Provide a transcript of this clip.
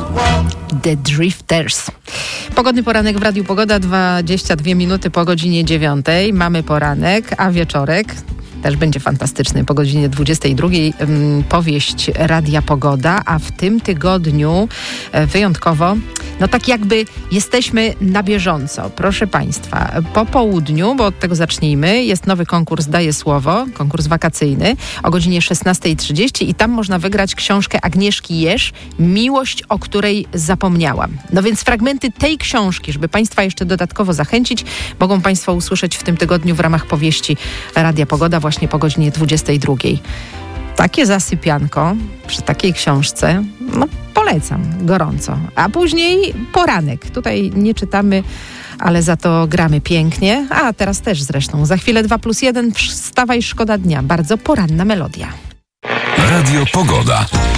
The Drifters. Pogodny poranek w Radiu Pogoda, 22 minuty po godzinie 9. Mamy poranek, a wieczorek też będzie fantastyczny. Po godzinie 22 powieść Radia Pogoda, a w tym tygodniu wyjątkowo, no tak jakby jesteśmy na bieżąco. Proszę Państwa, po południu, bo od tego zacznijmy, jest nowy konkurs Daję Słowo, konkurs wakacyjny o godzinie 16:30 i tam można wygrać książkę Agnieszki Jerz, Miłość, o której zapomniałam. No więc fragmenty tej książki, żeby Państwa jeszcze dodatkowo zachęcić, mogą Państwo usłyszeć w tym tygodniu w ramach powieści Radia Pogoda właśnie po godzinie 22. Takie zasypianko przy takiej książce, no polecam gorąco. A później poranek. Tutaj nie czytamy, ale za to gramy pięknie. A teraz też zresztą. Za chwilę 2+1. Wstawaj, szkoda dnia. Bardzo poranna melodia. Radio Pogoda.